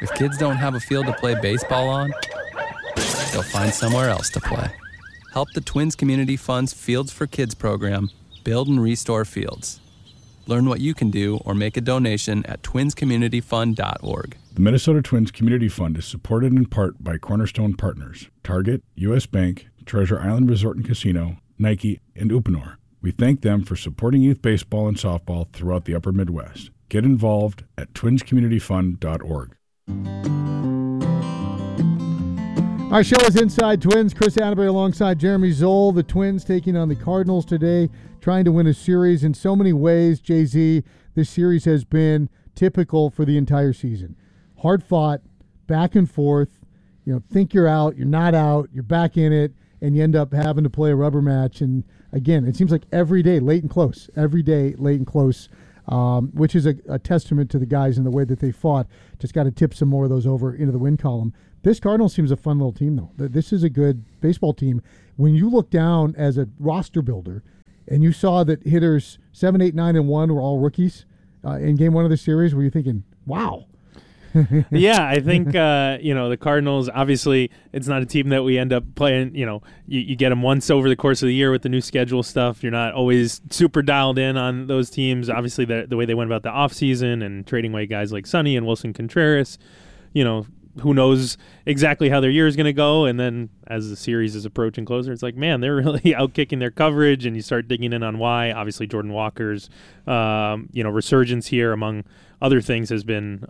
If kids don't have a field to play baseball on, they'll find somewhere else to play. Help the Twins Community Fund's Fields for Kids program build and restore fields. Learn what you can do or make a donation at twinscommunityfund.org. The Minnesota Twins Community Fund is supported in part by Cornerstone Partners, Target, U.S. Bank, Treasure Island Resort and Casino, Nike, and Uponor. We thank them for supporting youth baseball and softball throughout the upper Midwest. Get involved at twinscommunityfund.org. Our show is Inside Twins. Chris Atterbury alongside Jeremy Zoll. The Twins taking on the Cardinals today, trying to win a series in so many ways. Jay-Z, this series has been typical for the entire season. Hard fought, back and forth. Think you're out, you're not out, you're back in it, and you end up having to play a rubber match. And again, it seems like every day, late and close. Every day, late and close, which is a testament to the guys and the way that they fought. Just got to tip some more of those over into the win column. This Cardinals team is a fun little team, though. This is a good baseball team. When you look down as a roster builder and you saw that hitters 7, 8, 9, and 1 were all rookies in game one of the series, were you thinking, wow? Yeah, I think, the Cardinals, obviously, it's not a team that we end up playing. You get them once over the course of the year with the new schedule stuff. You're not always super dialed in on those teams. Obviously, the way they went about the offseason and trading away guys like Sonny and Wilson Contreras, who knows exactly how their year is going to go. And then as the series is approaching closer, it's like, man, they're really outkicking their coverage, and you start digging in on why. Obviously, Jordan Walker's, resurgence here, among other things, has been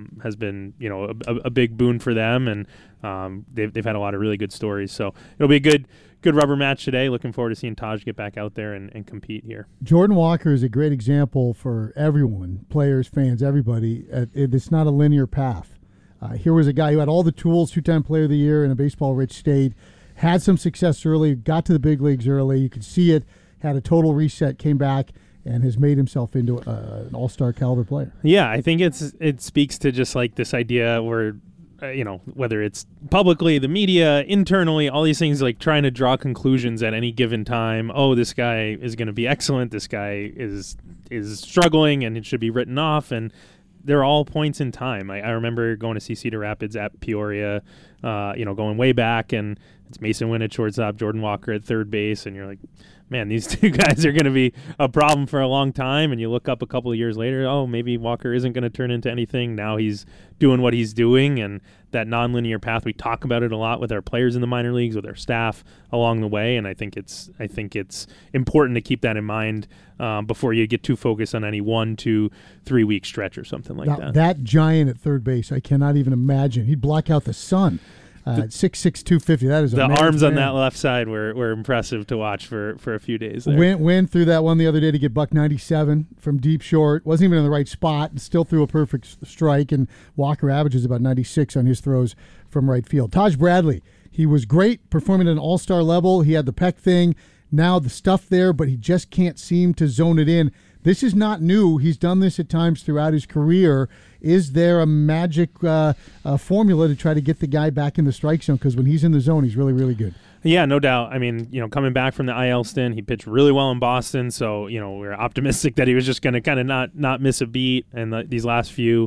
a big boon for them, and they've had a lot of really good stories. So it'll be a good rubber match today. Looking forward to seeing Taj get back out there and compete here. Jordan Walker is a great example for everyone, players, fans, everybody. It's not a linear path. Here was a guy who had all the tools, 2-time player of the year in a baseball-rich state, had some success early, got to the big leagues early. You could see it, had a total reset, came back, and has made himself into an all-star caliber player. Yeah, I think it speaks to just like this idea where, whether it's publicly, the media, internally, all these things, like trying to draw conclusions at any given time. Oh, this guy is going to be excellent. This guy is struggling, and it should be written off. And they're all points in time. I remember going to see Cedar Rapids at Peoria, going way back, and it's Mason Wynn at shortstop, Jordan Walker at third base, and you're like, man, these two guys are going to be a problem for a long time. And you look up a couple of years later, oh, maybe Walker isn't going to turn into anything. Now he's doing what he's doing, and that nonlinear path, we talk about it a lot with our players in the minor leagues, with our staff along the way, and I think it's important to keep that in mind before you get too focused on any 1, 2, 3 week stretch or something like that. That giant at third base, I cannot even imagine. He'd block out the sun. 6'6", 250. That is the amazing. Arms on that left side were impressive to watch for a few days there. Went through that one the other day to get buck 97 from deep short. Wasn't even in the right spot, and still threw a perfect strike. And Walker averages about 96 on his throws from right field. Taj Bradley, he was great, performing at an all-star level. He had the pec thing. Now the stuff there, but he just can't seem to zone it in. This is not new. He's done this at times throughout his career. Is there a magic formula to try to get the guy back in the strike zone? Because when he's in the zone, he's really, really good. Yeah, no doubt. I mean, coming back from the IL stint, he pitched really well in Boston. So, we're optimistic that he was just going to kind of not miss a beat. And these last few,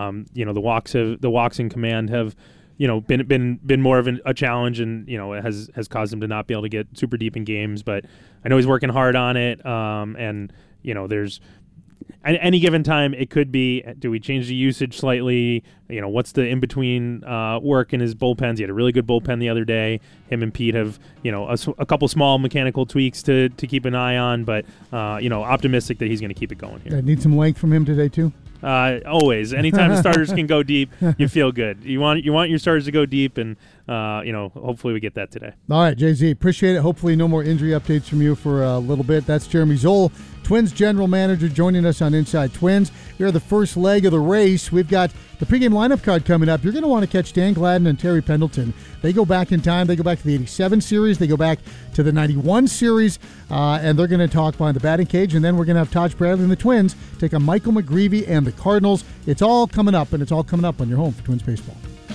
the walks in command have, been more of a challenge, and it has caused him to not be able to get super deep in games. But I know he's working hard on it, and there's at any given time it could be, do we change the usage slightly? What's the in between work in his bullpens? He had a really good bullpen the other day. Him and Pete have a couple small mechanical tweaks to keep an eye on, but optimistic that he's going to keep it going here. Need some length from him today too. Always. Anytime the starters can go deep, you feel good. You want your starters to go deep, and hopefully we get that today. All right, Jay-Z, appreciate it. Hopefully no more injury updates from you for a little bit. That's Jeremy Zoll, Twins general manager, joining us on Inside Twins. Here are the first leg of the race. We've got the pregame lineup card coming up. You're going to want to catch Dan Gladden and Terry Pendleton. They go back in time. They go back to the 87 series. They go back to the 91 series, and they're going to talk behind the batting cage. And then we're going to have Taj Bradley and the Twins take on Michael McGreevy and the Cardinals. It's all coming up, and it's all coming up on your home for Twins baseball.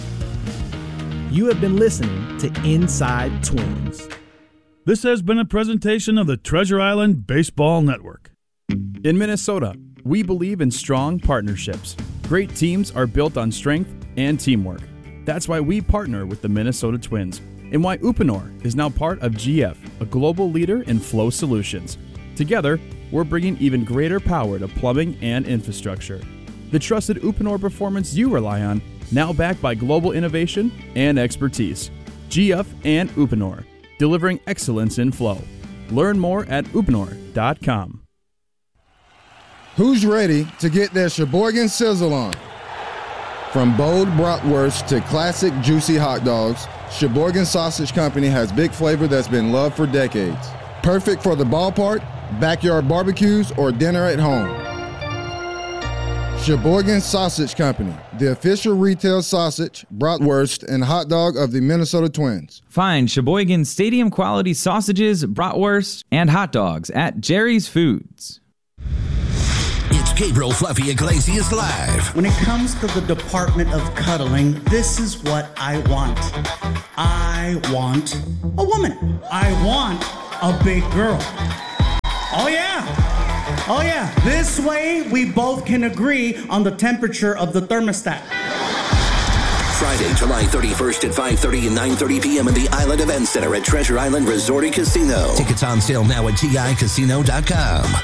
You have been listening to Inside Twins. This has been a presentation of the Treasure Island Baseball Network. In Minnesota, we believe in strong partnerships. Great teams are built on strength, and teamwork. That's why we partner with the Minnesota Twins, and why Uponor is now part of GF, a global leader in flow solutions. Together, we're bringing even greater power to plumbing and infrastructure. The trusted Uponor performance you rely on, now backed by global innovation and expertise. GF and Uponor, delivering excellence in flow. Learn more at uponor.com. Who's ready to get their Sheboygan Sizzle on? From bold bratwurst to classic juicy hot dogs, Sheboygan Sausage Company has big flavor that's been loved for decades. Perfect for the ballpark, backyard barbecues, or dinner at home. Sheboygan Sausage Company, the official retail sausage, bratwurst, and hot dog of the Minnesota Twins. Find Sheboygan Stadium quality sausages, bratwurst, and hot dogs at Jerry's Foods. It's Gabriel Fluffy Iglesias Live. When it comes to the department of cuddling, this is what I want. I want a woman. I want a big girl. Oh yeah. Oh yeah. This way we both can agree on the temperature of the thermostat. Friday, July 31st at 5:30 and 9:30 p.m. in the Island Event Center at Treasure Island Resort and Casino. Tickets on sale now at TICasino.com.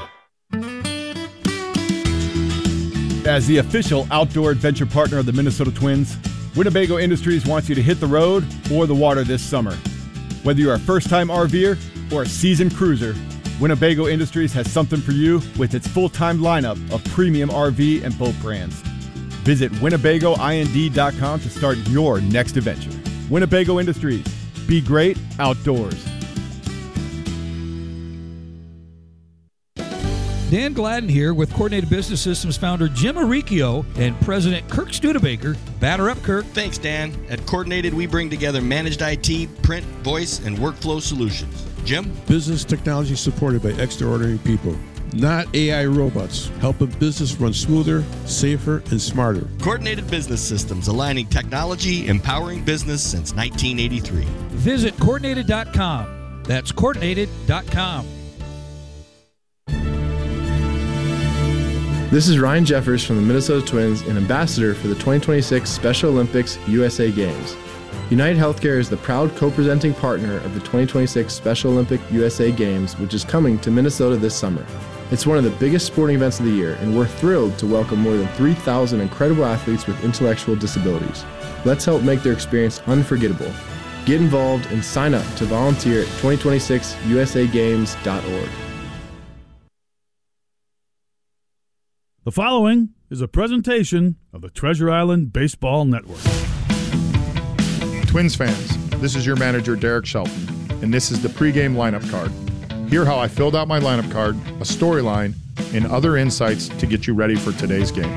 As the official outdoor adventure partner of the Minnesota Twins, Winnebago Industries wants you to hit the road or the water this summer. Whether you're a first-time RVer or a seasoned cruiser, Winnebago Industries has something for you with its full-time lineup of premium RV and boat brands. Visit WinnebagoIND.com to start your next adventure. Winnebago Industries. Be great outdoors. Dan Gladden here with Coordinated Business Systems founder Jim Arricchio and President Kirk Studebaker. Batter up, Kirk. Thanks, Dan. At Coordinated, we bring together managed IT, print, voice, and workflow solutions. Jim? Business technology supported by extraordinary people, not AI robots, helping business run smoother, safer, and smarter. Coordinated Business Systems, aligning technology, empowering business since 1983. Visit Coordinated.com. That's Coordinated.com. This is Ryan Jeffers from the Minnesota Twins and ambassador for the 2026 Special Olympics USA Games. United Healthcare is the proud co-presenting partner of the 2026 Special Olympic USA Games, which is coming to Minnesota this summer. It's one of the biggest sporting events of the year, and we're thrilled to welcome more than 3,000 incredible athletes with intellectual disabilities. Let's help make their experience unforgettable. Get involved and sign up to volunteer at 2026usagames.org. The following is a presentation of the Treasure Island Baseball Network. Twins fans, this is your manager, Derek Shelton, and this is the pregame lineup card. Hear how I filled out my lineup card, a storyline, and other insights to get you ready for today's game.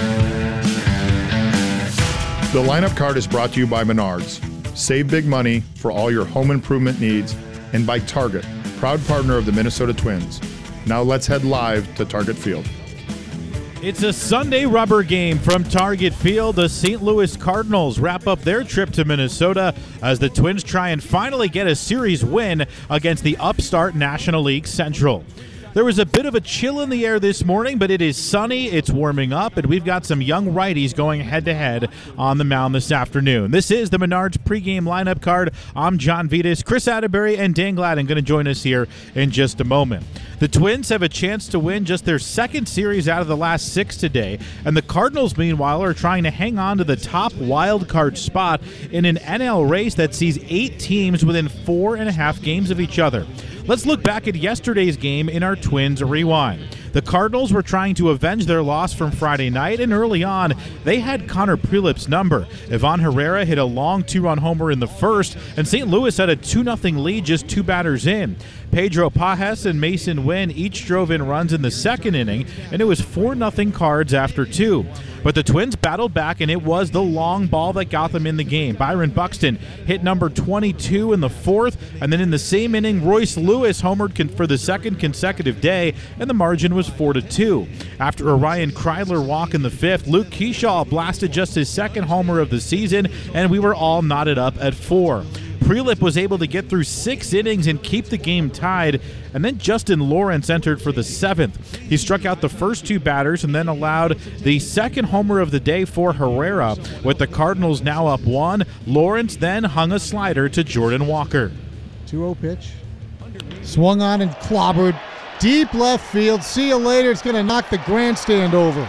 The lineup card is brought to you by Menards. Save big money for all your home improvement needs, and by Target, proud partner of the Minnesota Twins. Now let's head live to Target Field. It's a Sunday rubber game from Target Field. The St. Louis Cardinals wrap up their trip to Minnesota as the Twins try and finally get a series win against the upstart National League Central. There was a bit of a chill in the air this morning, but it is sunny, it's warming up, and we've got some young righties going head-to-head on the mound this afternoon. This is the Menards pregame lineup card. I'm John Vitas, Chris Atterbury, and Dan Gladden going to join us here in just a moment. The Twins have a chance to win just their second series out of the last 6 today, and the Cardinals, meanwhile, are trying to hang on to the top wild card spot in an NL race that sees 8 teams within 4.5 games of each other. Let's look back at yesterday's game in our Twins Rewind. The Cardinals were trying to avenge their loss from Friday night, and early on, they had Connor Prelip's number. Ivan Herrera hit a long 2-run homer in the first, and St. Louis had a 2-0 lead just 2 batters in. Pedro Pajes and Mason Wynn each drove in runs in the second inning, and it was 4-0 Cards after 2. But the Twins battled back, and it was the long ball that got them in the game. Byron Buxton hit number 22 in the fourth, and then in the same inning, Royce Lewis homered for the second consecutive day, and the margin was 4-2. After a Ryan Kreidler walk in the fifth, Luke Kershaw blasted just his second homer of the season, and we were all knotted up at 4. Prelip was able to get through 6 innings and keep the game tied, and then Justin Lawrence entered for the 7th. He struck out the first 2 batters and then allowed the second homer of the day for Herrera. With the Cardinals now up 1, Lawrence then hung a slider to Jordan Walker. 2-0 pitch. Swung on and clobbered. Deep left field. See you later. It's going to knock the grandstand over.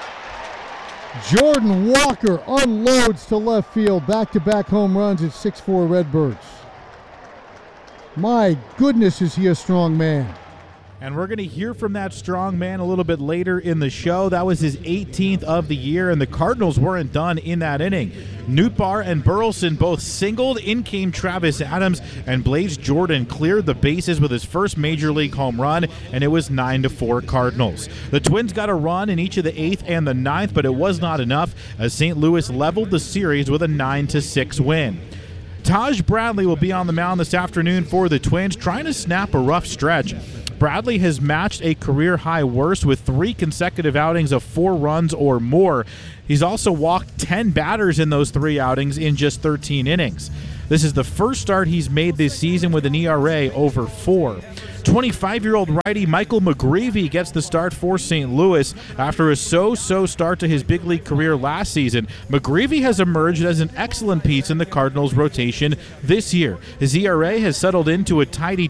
Jordan Walker unloads to left field. Back-to-back home runs at 6-4 Redbirds. My goodness, is he a strong man. And we're going to hear from that strong man a little bit later in the show. That was his 18th of the year, and the Cardinals weren't done in that inning. Nootbaar and Burleson both singled. In came Travis Adams, and Blaze Jordan cleared the bases with his first Major League home run, and it was 9-4 Cardinals. The Twins got a run in each of the 8th and the 9th, but it was not enough as St. Louis leveled the series with a 9-6 win. Taj Bradley will be on the mound this afternoon for the Twins, trying to snap a rough stretch. Bradley has matched a career-high worst with 3 consecutive outings of 4 runs or more. He's also walked 10 batters in those 3 outings in just 13 innings. This is the first start he's made this season with an ERA over 4. 25-year-old righty Michael McGreevy gets the start for St. Louis. After a so-so start to his big league career last season, McGreevy has emerged as an excellent piece in the Cardinals' rotation this year. His ERA has settled into a tidy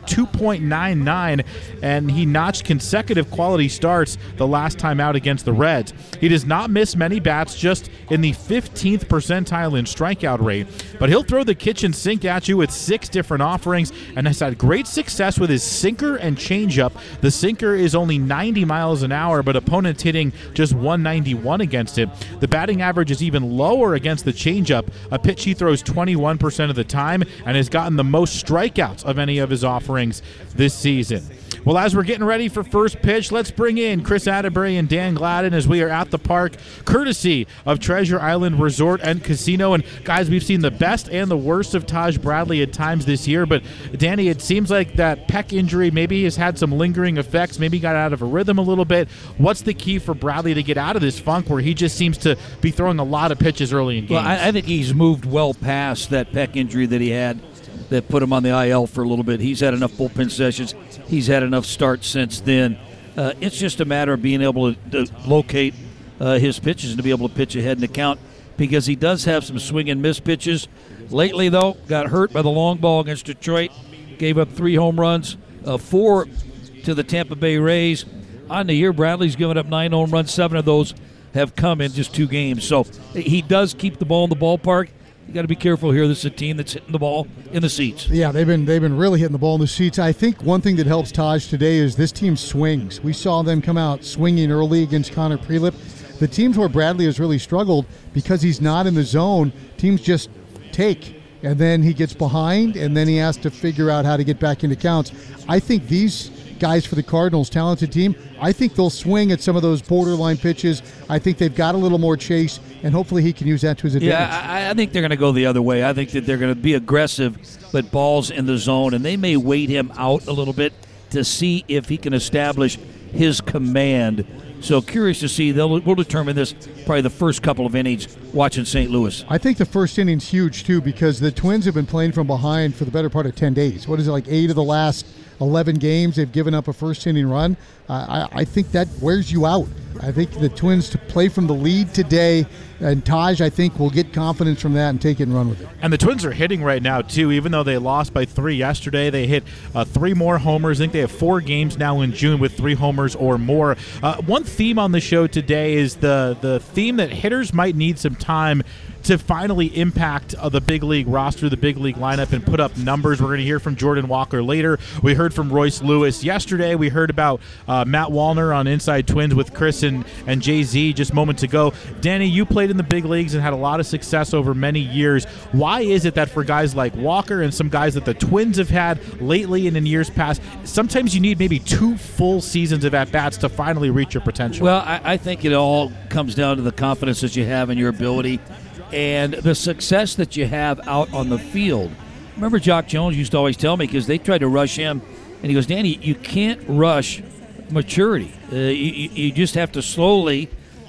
2.99, and he notched consecutive quality starts the last time out against the Reds. He does not miss many bats, just in the 15th percentile in strikeout rate, but he'll throw the kitchen sink at you with 6 different offerings and has had great success with his sinker and changeup. The sinker is only 90 miles an hour, but opponents hitting just 191 against it. The batting average is even lower against the changeup, a pitch he throws 21% of the time, and has gotten the most strikeouts of any of his offerings this season. Well, as we're getting ready for first pitch, let's bring in Chris Atterbury and Dan Gladden as we are at the park, courtesy of Treasure Island Resort and Casino. And guys, we've seen the best and the worst of Taj Bradley at times this year, but Danny, it seems like that pec injury maybe has had some lingering effects, maybe got out of a rhythm a little bit. What's the key for Bradley to get out of this funk where he just seems to be throwing a lot of pitches early in games? Well, I think he's moved well past that pec injury that he had that put him on the IL for a little bit. He's had enough bullpen sessions. He's had enough starts since then. It's just a matter of being able to locate his pitches and to be able to pitch ahead in the count, because he does have some swing and miss pitches. Lately, though, got hurt by the long ball against Detroit, gave up 3 home runs, 4 to the Tampa Bay Rays. On the year, Bradley's given up 9 home runs. 7 of those have come in just 2 games. So he does keep the ball in the ballpark. You got to be careful here. This is a team that's hitting the ball in the seats. Yeah, they've been really hitting the ball in the seats. I think one thing that helps Taj today is this team swings. We saw them come out swinging early against Connor Prelip. The teams where Bradley has really struggled, because he's not in the zone, teams just take, and then he gets behind, and then he has to figure out how to get back into counts. I think these guys for the Cardinals, talented team, I think they'll swing at some of those borderline pitches. I think they've got a little more chase, and hopefully he can use that to his advantage. Yeah, I think they're going to go the other way. I think that they're going to be aggressive, but balls in the zone, and they may wait him out a little bit to see if he can establish his command. So curious to see. We'll determine this probably the first couple of innings watching St. Louis. I think the first inning's huge, too, because the Twins have been playing from behind for the better part of 10 days. What is it, like 8 of the last 11 games they've given up a first-inning run? I think that wears you out. I think the Twins to play from the lead today, and Taj, I think, will get confidence from that and take it and run with it. And the Twins are hitting right now, too. Even though they lost by 3 yesterday, they hit 3 more homers. I think they have 4 games now in June with 3 homers or more. One theme on the show today is the theme that hitters might need some time to finally impact the big league roster, the big league lineup, and put up numbers. We're going to hear from Jordan Walker later. We heard from Royce Lewis yesterday. We heard about Matt Wallner on Inside Twins with Chris and Jay-Z just moments ago. Danny, you played in the big leagues and had a lot of success over many years. Why is it that for guys like Walker and some guys that the Twins have had lately and in years past, sometimes you need maybe 2 full seasons of at-bats to finally reach your potential? Well, I think it all comes down to the confidence that you have in your ability and the success that you have out on the field. Remember, Jock Jones used to always tell me, because they tried to rush him, and he goes, Danny, you can't rush maturity. You just have to slowly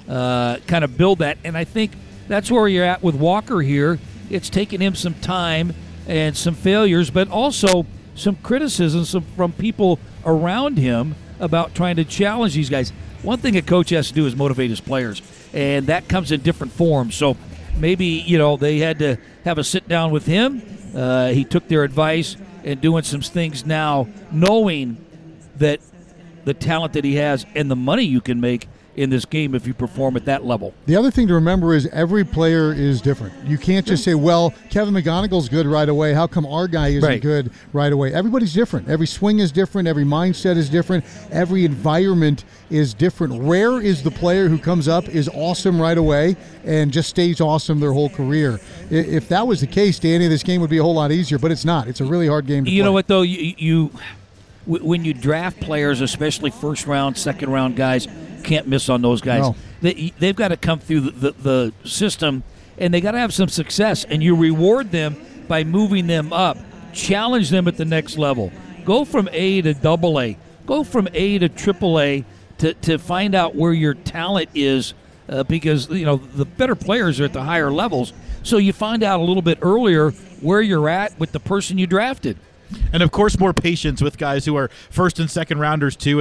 kind of build that. And I think that's where you're at with Walker here. It's taken him some time and some failures, but also some criticisms from people around him about trying to challenge these guys. One thing a coach has to do is motivate his players, and that comes in different forms. So maybe, they had to have a sit down with him. He took their advice and doing some things now, knowing that the talent that he has and the money you can make in this game if you perform at that level. The other thing to remember is every player is different. You can't just say, well, Kevin McGonigal's good right away. How come our guy isn't good right away? Everybody's different. Every swing is different. Every mindset is different. Every environment is different. Rare is the player who comes up, is awesome right away, and just stays awesome their whole career. If that was the case, Danny, this game would be a whole lot easier, but it's not. It's a really hard game to play. You know what, though? When you draft players, especially first-round, second-round guys, can't miss on those guys. No. They've got to come through the system, and they got to have some success, and you reward them by moving them up. Challenge them at the next level. Go from A to AA. Go from A to AAA to find out where your talent is, because the better players are at the higher levels. So you find out a little bit earlier where you're at with the person you drafted. And, of course, more patience with guys who are first and second rounders, too.